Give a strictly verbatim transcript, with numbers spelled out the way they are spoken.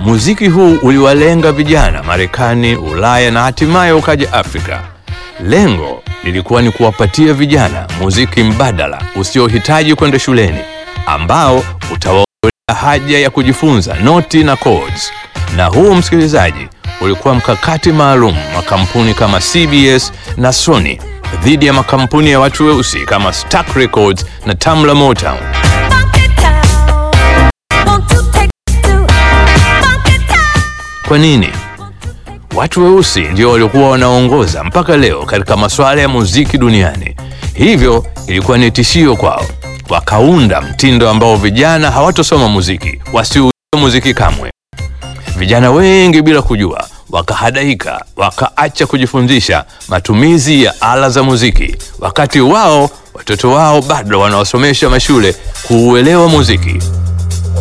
Muziki huu uliwalenga vijana Marekani, Ulaya na hatimaye ukaja Afrika. Lengo lilikuwa ni kuwapatia vijana muziki mbadala usiohitaji kwenda shuleni, ambao utawaondolea haja ya kujifunza noti na chords. Na huu, msikilizaji, ulikuwa mkakati maalum wa kampuni kama C B S na Sony dhidi ya makampuni ya watu weusi kama Stax Records na Tamla Motown. Kwa nini? Watu weusi ndio walikuwa wanaongoza mpaka leo katika masuala ya muziki duniani. Hivyo ilikuwa ni tishio kwao. Wakaunda mtindo ambao vijana hawatosoma muziki, wasiuze muziki kamwe. Vijana wengi bila kujua wakahadaika, wakaacha kujifundisha matumizi ya ala za muziki, wakati wao watoto wao bado wanawasomesha mashule kuuelewa muziki.